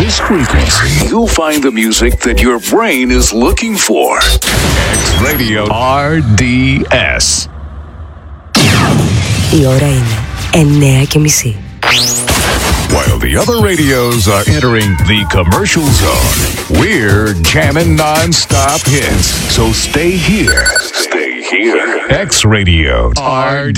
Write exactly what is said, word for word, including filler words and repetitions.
this frequency, you'll find the music that your brain is looking for. X Radio R D S. Η ώρα είναι εννιά και μισή. While the other radios are entering the commercial zone, we're jamming non-stop hits. So stay here. Stay here. X Radio R